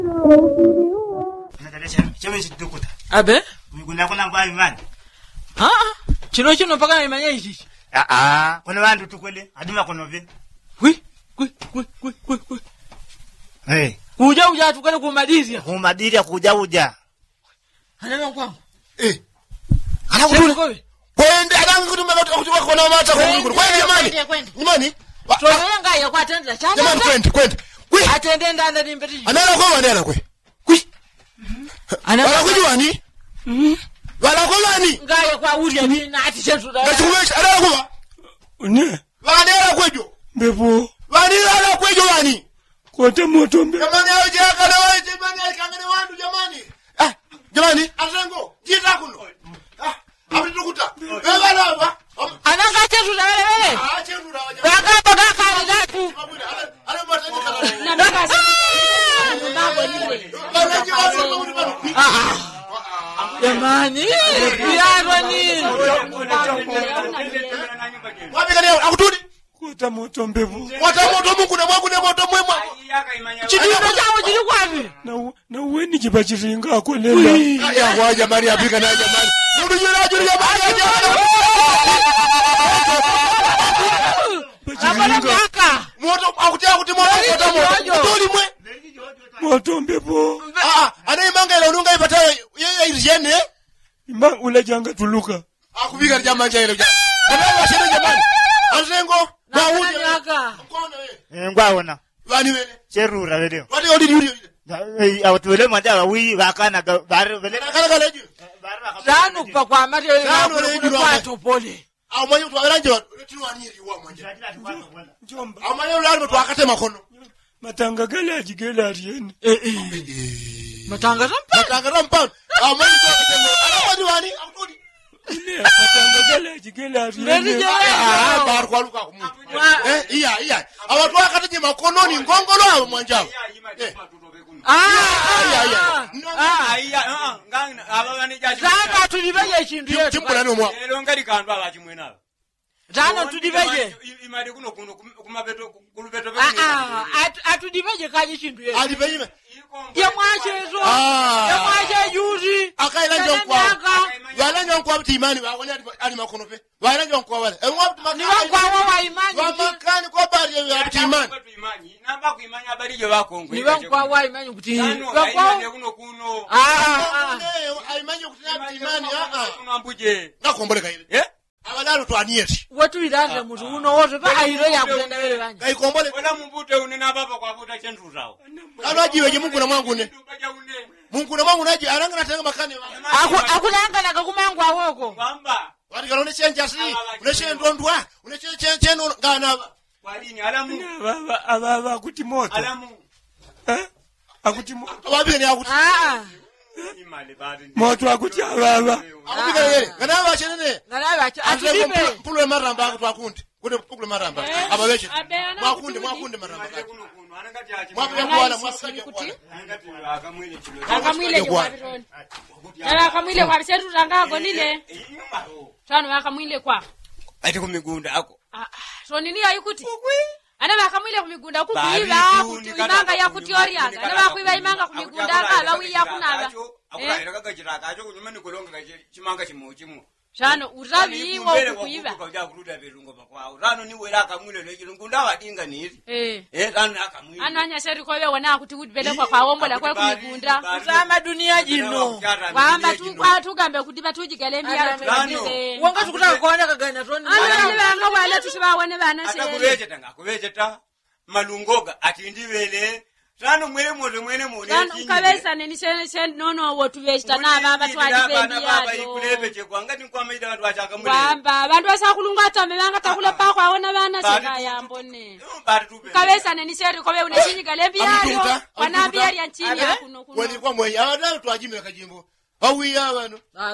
Chama chitukuta. Abe? Migunda kuna ngwa imani. Chino paka imanya ichi. Kuna bantu tukwele adima konove. Wi. Hey. Uja tukale kumadizia. Kumadizia kuja. Anema kwangu. Anakutu kowe. Kwende anakutume kutoka kona mata kwa Mungu. Kwende jamani. Jamani. Tuanga ya kwa tenda chana. Jamani kwende. Kwi. Atende ndanda nimbeti. Anala kwa wanela kwe. Kwi. Wala kujwani? Wala kolani. Ngaya kwa uria ni na ati chentu da. Ngachumecha anala kwa. Ne. Wanela kwejo. Bebo. Wanela kwejo wani. Kote moto mbe. Jamani hao jaka na wao jamani akangane wandu jamani. Jamani azengo jita kuno. Abitukuta. Wewe lava. Ananga chentu da wewe. Chentu da waje. Baka kali datu. Ala matani kala. Na baka mambo nile. Jamani, yaro ni. Wapi kani akutudi? Kota moto mbevu. Wata moto Mungu na mwangu na moto mwema. Chini chao chini kwapi? Na uweni jibachiringa akolela. Ya kwa jamani apika na jamani. Mungu jira jamani. Bachiringa. Moto akutia kuti moto. Tuli mwe. Moto mbevu. Anaimanga ile ununga ipata yeye irjene. Imba ule janga tuluka. Akubika jamani ile. Kana washene jamani. Azengo na unyaka. Ngwaona. Wani wele. Cherura video. Wadi odi. Awatwele manja wi bakana bare vele. Kana leju. Zanu pa kwa mari kwa topole. Amanyo twaberanje tuwani riwa manje. Njomba. Amanyo lalo twakate makono. Matanga gala ajigela ariene. Matanga rampa. Amanyo twakate. Alawadi wani akutudi. Matanga gala ajigela ariene. Bar kwa luka kumu. Iya. Awatu akate makono ni ngongolo abo mwanjao. Ngana abagani jaji. Zaka tulibeje chindu yetu. Chimpula no mwa. Lero ngali kantu abachimwena. Zana tulibeje. Imali kuno kumabeto kulubeto atudibeje kaji chindu yetu. Alibeime. Ya mwachezo. Ya mwache yuzi. Akaila njonkwa. Wala njonkwa timani wawoni ali makono pe. Wala njonkwa wala. Ni wakwa wa imani. Wa makani kwa bali ya timani. Namba kuimanya habari je bakongwe. Ni wakwa wa imani kuti. Wakwa kuno. Aimanyo kutina timani Kunambuje. Ngakomboleka ile. Abalalo twanieti. Watu idanda mutu uno wote pa airo ya kutenda wele banya. Ngaikombole. Wala mbute unena baba kwa buta chentu zao. Anajiwe Mungu na mwangu ne. Mungu na mwangu naji aranga natenga makani. Akulanga na kumangu awoko. Kwamba Wali kalone chenja si. Uneshe ndondwa. Uneshe cheno ngana. Walini alamu. Ababa kuti moto. Alamu. Akuti moto. Wapi ni akuti. Imali badi. Moto akuti ababa. Akupika yeye. Ngana bachenene. Ngana bache atudibe. Pulwe maramba akuti wakundi. Kude pulwe maramba. Abaweche. Mwakunde maramba. Mwapya kuala mwasiki kuti. Akamwile kwa bitoni. Ala akamwile kwa bisetu rangago nile. Tano akamwile kwa. Ati kumigunda ako. So nini ayukuti? Ana bakamwile kumigunda kukuiba imanga ya kutioria. Ana bakuiba imanga kumigunda kala wi yakunaba. Akula kagajira kajo kunyuma ni kolonga chimanga chimu. Shano urabi wo kuiba. Kwa kuruda birungo bakwa. Rano ni wera akamwile le chilungunda wadinga niri. Rano akamwile. Ananya sheri kwa wewe wana kuti udibele kwa wombola kwa kumigunda. Usama dunia jino. Kwamba tugambe kuti batujigalembi ya tugambe. Wanga tukutaka kuona kaganya toni. Ana banga wale tusibawone bana sheri. Akubejeta malungoga atindivele. Rano mwene mwene. Rano ukabesa neni shen nono wotu vesta na baba twajibembi yato. Baba ikulebeche kwanga tinkwamaida bantu bachaka mwene. Kwamba bantu basakulunga tamebanga takula pa kwa wana bana sika yambone. Kabesa neni sheri kobe uneshinyi galembi yayo. Wanambia ya nchini kuno. Walikuwa mwenye. Awana twajime kajimbo. Awi ya bano.